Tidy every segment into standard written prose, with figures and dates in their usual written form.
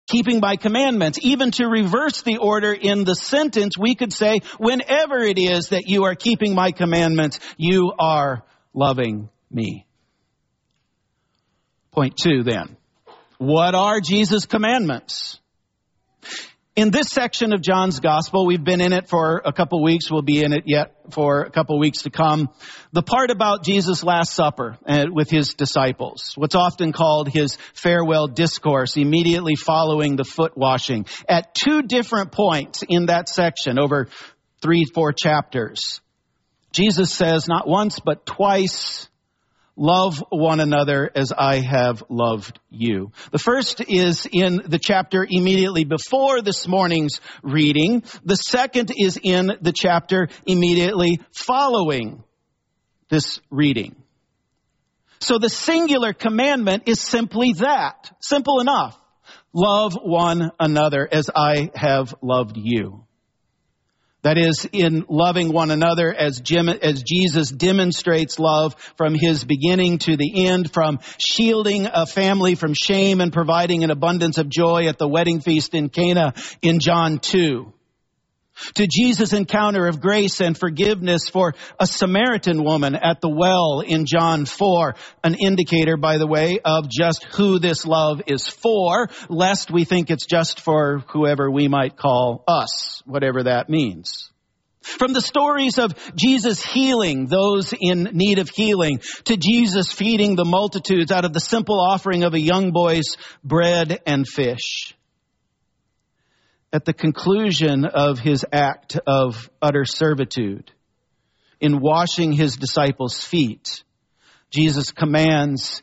keeping my commandments. Even to reverse the order in the sentence, we could say, whenever it is that you are keeping my commandments, you are loving me. Point 2 then. What are Jesus' commandments? In this section of John's Gospel, we've been in it for a couple weeks. We'll be in it yet for a couple weeks to come. The part about Jesus' Last Supper with his disciples, what's often called his farewell discourse, immediately following the foot washing. At 2 different points in that section, over 3-4 chapters, Jesus says not once but twice, love one another as I have loved you. The first is in the chapter immediately before this morning's reading. The second is in the chapter immediately following this reading. So the singular commandment is simply that. Simple enough. Love one another as I have loved you. That is, in loving one another as Jesus demonstrates love from his beginning to the end, from shielding a family from shame and providing an abundance of joy at the wedding feast in Cana in John 2. To Jesus' encounter of grace and forgiveness for a Samaritan woman at the well in John 4. An indicator, by the way, of just who this love is for, lest we think it's just for whoever we might call us, whatever that means. From the stories of Jesus healing those in need of healing, to Jesus feeding the multitudes out of the simple offering of a young boy's bread and fish. At the conclusion of his act of utter servitude, in washing his disciples' feet, Jesus commands,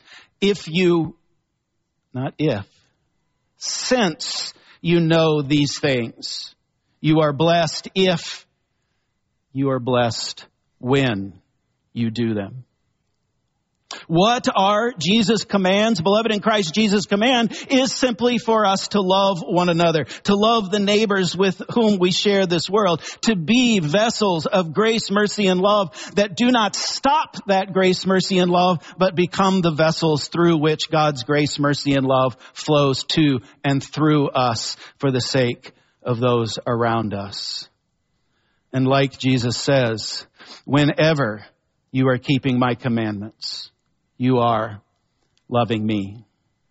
since you know these things, you are blessed if you are blessed when you do them. What are Jesus' commands? Beloved in Christ, Jesus' command is simply for us to love one another, to love the neighbors with whom we share this world, to be vessels of grace, mercy, and love that do not stop that grace, mercy, and love, but become the vessels through which God's grace, mercy, and love flows to and through us for the sake of those around us. And like Jesus says, whenever you are keeping my commandments, you are loving me.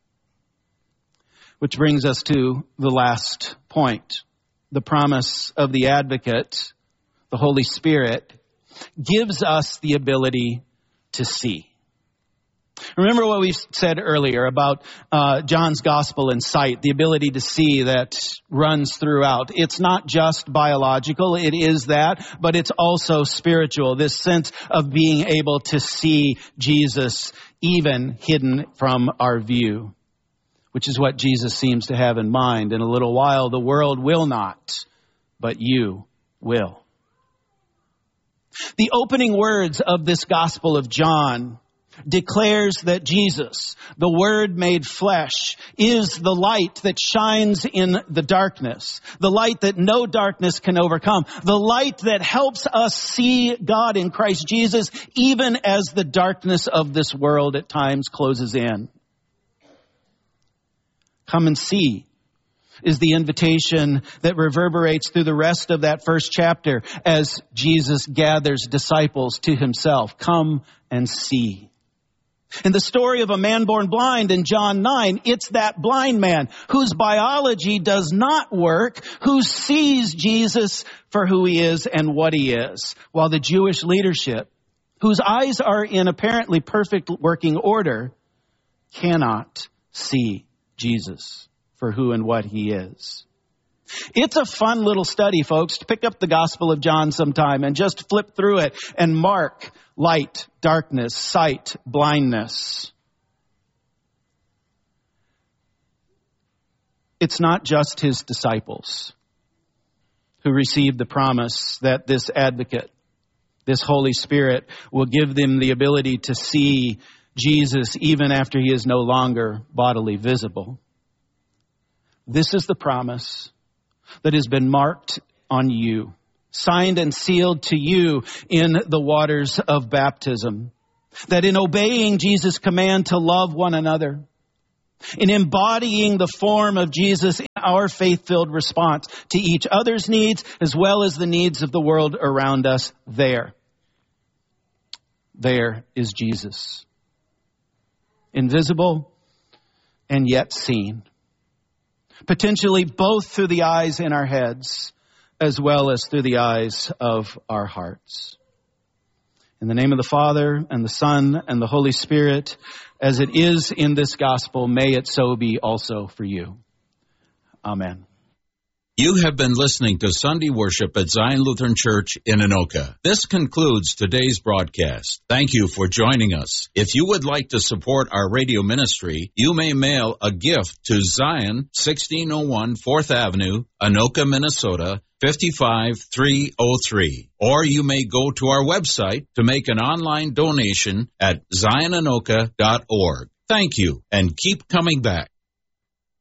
Which brings us to the last point. The promise of the advocate, the Holy Spirit, gives us the ability to see. Remember what we said earlier about John's gospel and sight, the ability to see that runs throughout. It's not just biological, it is that, but it's also spiritual, this sense of being able to see Jesus even hidden from our view, which is what Jesus seems to have in mind. In a little while, the world will not, but you will. The opening words of this Gospel of John declares that Jesus, the Word made flesh, is the light that shines in the darkness, the light that no darkness can overcome, the light that helps us see God in Christ Jesus, even as the darkness of this world at times closes in. Come and see is the invitation that reverberates through the rest of that first chapter as Jesus gathers disciples to himself. Come and see. In the story of a man born blind in John 9, it's that blind man whose biology does not work, who sees Jesus for who he is and what he is, while the Jewish leadership, whose eyes are in apparently perfect working order, cannot see Jesus for who and what he is. It's a fun little study, folks, to pick up the Gospel of John sometime and just flip through it and mark light, darkness, sight, blindness. It's not just his disciples who received the promise that this advocate, this Holy Spirit, will give them the ability to see Jesus even after he is no longer bodily visible. This is the promise that has been marked on you, signed and sealed to you in the waters of baptism. That in obeying Jesus' command to love one another, in embodying the form of Jesus our faith-filled response to each other's needs as well as the needs of the world around us there. There is Jesus. Invisible and yet seen. Potentially both through the eyes in our heads as well as through the eyes of our hearts. In the name of the Father and the Son and the Holy Spirit, as it is in this gospel, may it so be also for you. Amen. You have been listening to Sunday worship at Zion Lutheran Church in Anoka. This concludes today's broadcast. Thank you for joining us. If you would like to support our radio ministry, you may mail a gift to Zion, 1601 4th Avenue, Anoka, Minnesota, 55303. Or you may go to our website to make an online donation at zionanoka.org. Thank you, and keep coming back.